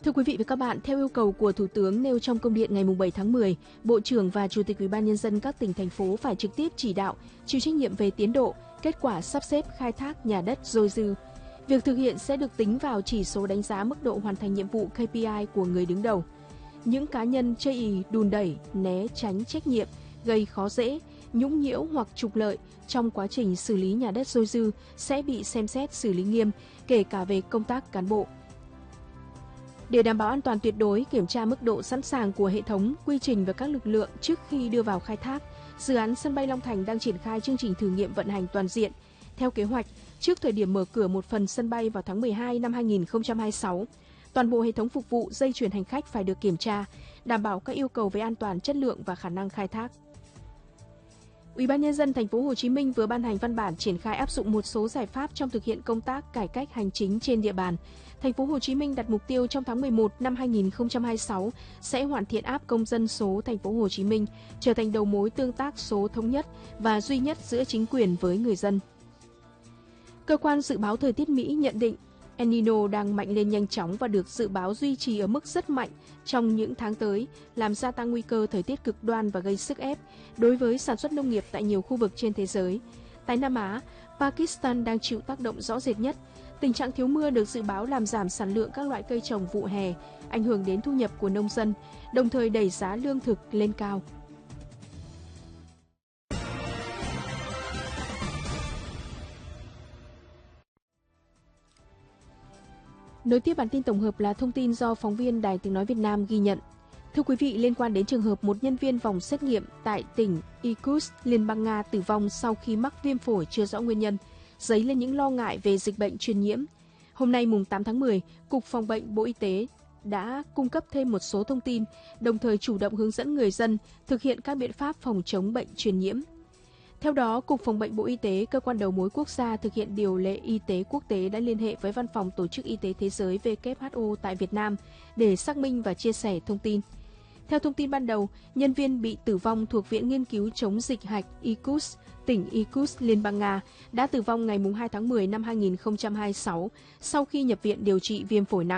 Thưa quý vị và các bạn, theo yêu cầu của Thủ tướng nêu trong công điện ngày 7 tháng 10, Bộ trưởng và Chủ tịch Ủy ban Nhân dân các tỉnh, thành phố phải trực tiếp chỉ đạo, chịu trách nhiệm về tiến độ, kết quả sắp xếp khai thác nhà đất dôi dư. Việc thực hiện sẽ được tính vào chỉ số đánh giá mức độ hoàn thành nhiệm vụ KPI của người đứng đầu. Những cá nhân chây ỳ, đùn đẩy, né tránh trách nhiệm, gây khó dễ, nhũng nhiễu hoặc trục lợi trong quá trình xử lý nhà đất dôi dư sẽ bị xem xét xử lý nghiêm, kể cả về công tác cán bộ. Để đảm bảo an toàn tuyệt đối, kiểm tra mức độ sẵn sàng của hệ thống, quy trình và các lực lượng trước khi đưa vào khai thác, dự án sân bay Long Thành đang triển khai chương trình thử nghiệm vận hành toàn diện. Theo kế hoạch, trước thời điểm mở cửa một phần sân bay vào tháng 12 năm 2026, toàn bộ hệ thống phục vụ dây chuyền hành khách phải được kiểm tra, đảm bảo các yêu cầu về an toàn, chất lượng và khả năng khai thác. Ủy ban Nhân dân thành phố Hồ Chí Minh vừa ban hành văn bản triển khai áp dụng một số giải pháp trong thực hiện công tác cải cách hành chính trên địa bàn. Thành phố Hồ Chí Minh đặt mục tiêu trong tháng 11 năm 2026 sẽ hoàn thiện app công dân số Thành phố Hồ Chí Minh trở thành đầu mối tương tác số thống nhất và duy nhất giữa chính quyền với người dân. Cơ quan dự báo thời tiết Mỹ nhận định El Nino đang mạnh lên nhanh chóng và được dự báo duy trì ở mức rất mạnh trong những tháng tới, làm gia tăng nguy cơ thời tiết cực đoan và gây sức ép đối với sản xuất nông nghiệp tại nhiều khu vực trên thế giới. Tại Nam Á, Pakistan đang chịu tác động rõ rệt nhất. Tình trạng thiếu mưa được dự báo làm giảm sản lượng các loại cây trồng vụ hè, ảnh hưởng đến thu nhập của nông dân, đồng thời đẩy giá lương thực lên cao. Nối tiếp bản tin tổng hợp là thông tin do phóng viên Đài Tiếng Nói Việt Nam ghi nhận. Thưa quý vị, liên quan đến trường hợp một nhân viên phòng xét nghiệm tại tỉnh Irkutsk, Liên bang Nga tử vong sau khi mắc viêm phổi chưa rõ nguyên nhân, dấy lên những lo ngại về dịch bệnh truyền nhiễm. Hôm nay mùng 8 tháng 10, Cục Phòng bệnh Bộ Y tế đã cung cấp thêm một số thông tin, đồng thời chủ động hướng dẫn người dân thực hiện các biện pháp phòng chống bệnh truyền nhiễm. Theo đó, Cục Phòng bệnh Bộ Y tế, cơ quan đầu mối quốc gia thực hiện điều lệ y tế quốc tế đã liên hệ với Văn phòng Tổ chức Y tế Thế giới WHO tại Việt Nam để xác minh và chia sẻ thông tin. Theo thông tin ban đầu, nhân viên bị tử vong thuộc Viện Nghiên cứu chống dịch hạch Irkutsk, tỉnh Irkutsk, Liên bang Nga, đã tử vong ngày 2 tháng 10 năm 2026 sau khi nhập viện điều trị viêm phổi nặng.